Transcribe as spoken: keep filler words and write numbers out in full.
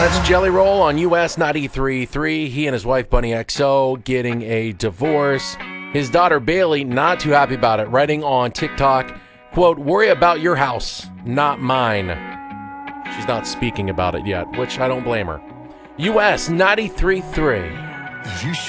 That's Jelly Roll on U S ninety-three point three. He and his wife, Bunny X O, getting a divorce. His daughter, Bailey, not too happy about it, writing on TikTok, quote, worry about your house, not mine. She's not speaking about it yet, which I don't blame her. U S ninety-three point three. You should